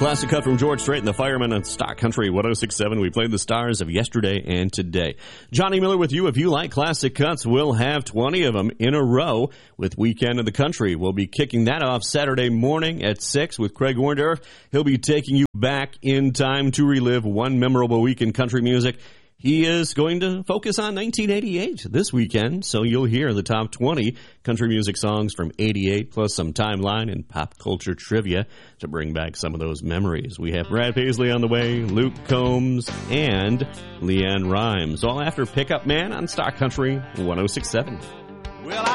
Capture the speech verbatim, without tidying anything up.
Classic cut from George Strait and the Firemen on Stock Country one oh six point seven. We played the stars of yesterday and today. Johnny Miller with you. If you like classic cuts, we'll have twenty of them in a row with Weekend in the Country. We'll be kicking that off Saturday morning at six with Craig Orndorff. He'll be taking you back in time to relive one memorable week in country music. He is going to focus on nineteen eighty-eight this weekend, so you'll hear the top twenty country music songs from eighty-eight, plus some timeline and pop culture trivia to bring back some of those memories. We have Brad Paisley on the way, Luke Combs, and Leanne Rimes, all after Pickup Man on Stock Country one oh six point seven. Well,